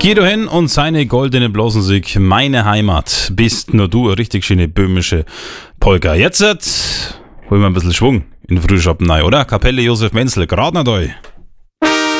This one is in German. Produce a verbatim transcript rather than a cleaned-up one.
Geh du hin und seine goldene Blasmusik, meine Heimat, bist nur du, eine richtig schöne böhmische Polka. Jetzt holen wir ein bisschen Schwung in den Frühschoppen rein, oder? Kapelle Josef Menzel, gerade noch da.